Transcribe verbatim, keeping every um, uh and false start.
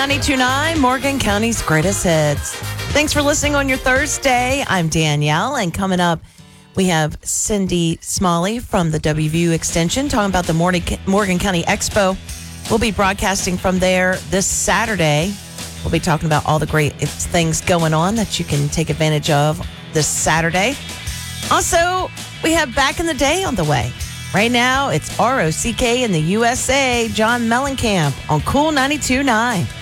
ninety-two point nine, Morgan County's greatest hits. Thanks for listening on your Thursday. I'm Danielle, and coming up, we have Cindy Smalley from the W V U Extension talking about the Morgan County Expo. We'll be broadcasting from there this Saturday. We'll be talking about all the great things going on that you can take advantage of this Saturday. Also, we have Back in the Day on the way. Right now, it's R O C K in the U S A, John Mellencamp on Cool ninety-two point nine.